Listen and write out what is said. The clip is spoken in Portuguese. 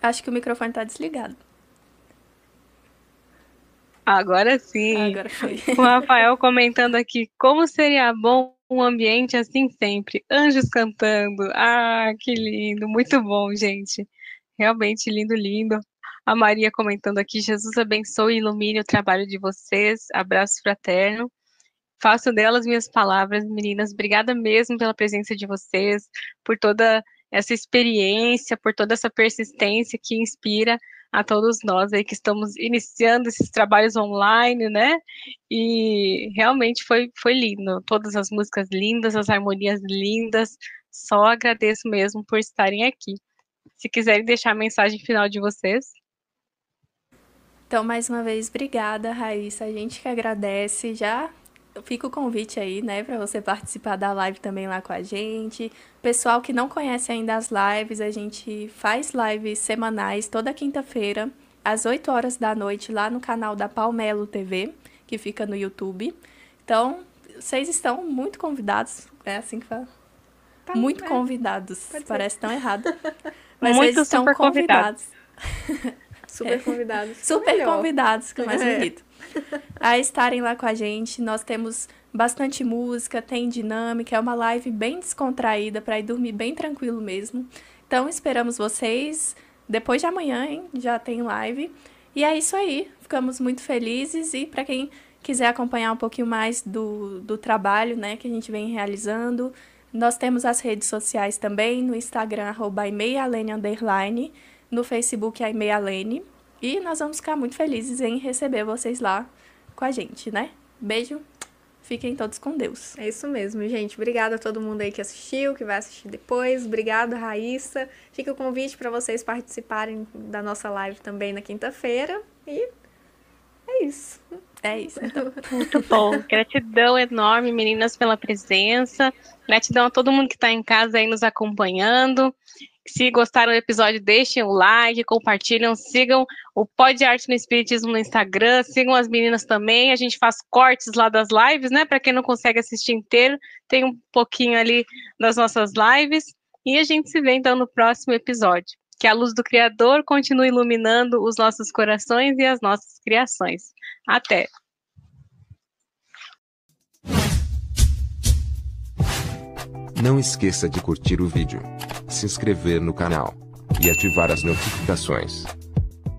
Acho que o microfone tá desligado. Agora sim. Agora foi. O Rafael comentando aqui como seria bom um ambiente assim sempre. Anjos cantando. Ah, que lindo. Muito bom, gente. Realmente lindo, lindo. A Maria comentando aqui: Jesus abençoe e ilumine o trabalho de vocês. Abraço fraterno. Faço delas minhas palavras, meninas. Obrigada mesmo pela presença de vocês, por toda essa experiência, por toda essa persistência que inspira a todos nós aí que estamos iniciando esses trabalhos online, né? E realmente foi lindo. Todas as músicas lindas, as harmonias lindas. Só agradeço mesmo por estarem aqui. Se quiserem deixar a mensagem final de vocês. Então, mais uma vez, obrigada, Raíssa. A gente que agradece. Já fica o convite aí, né, para você participar da live também lá com a gente. Pessoal que não conhece ainda as lives, a gente faz lives semanais toda quinta-feira, às 8 horas da noite, lá no canal da Palmelo TV, que fica no YouTube. Então, vocês estão muito convidados. É assim que fala? Tá, Muito é, convidados. pode ser. Parece tão errado. Mas vocês Muito estão super convidados. convidados. Super convidados. Ficou Super melhor. convidados, que é mais É. bonito. A estarem lá com a gente. Nós temos bastante música, tem dinâmica, é uma live bem descontraída para ir dormir bem tranquilo mesmo. Então esperamos vocês depois de amanhã, hein? Já tem live. E é isso aí. Ficamos muito felizes e para quem quiser acompanhar um pouquinho mais do trabalho, né, que a gente vem realizando, nós temos as redes sociais também, no Instagram, @imeialene_, no Facebook, @imeialene. E nós vamos ficar muito felizes em receber vocês lá com a gente, né? Beijo, fiquem todos com Deus. É isso mesmo, gente. Obrigada a todo mundo aí que assistiu, que vai assistir depois. Obrigada, Raíssa. Fica o convite para vocês participarem da nossa live também na quinta-feira. E é isso. É isso, então. Muito bom. Gratidão enorme, meninas, pela presença. Gratidão a todo mundo que está em casa aí nos acompanhando. Se gostaram do episódio, deixem o like, compartilham, sigam o Pod Arte no Espiritismo no Instagram, sigam as meninas também. A gente faz cortes lá das lives, né? Para quem não consegue assistir inteiro, tem um pouquinho ali das nossas lives. E a gente se vê então no próximo episódio. Que a luz do Criador continue iluminando os nossos corações e as nossas criações. Até! Não esqueça de curtir o vídeo, se inscrever no canal e ativar as notificações.